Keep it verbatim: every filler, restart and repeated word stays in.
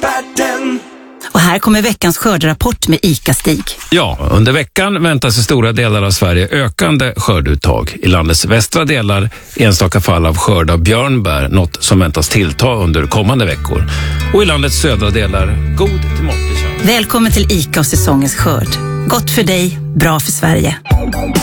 experten. Och här kommer veckans skörderapport med ICA-Stig. Ja, under veckan väntas i stora delar av Sverige ökande skörduttag. I landets västra delar enstaka fall av skörd av björnbär, något som väntas tillta under kommande veckor. Och i landets södra delar god till måttlig chans. Välkommen till ICA och säsongens skörd. Gott för dig, bra för Sverige.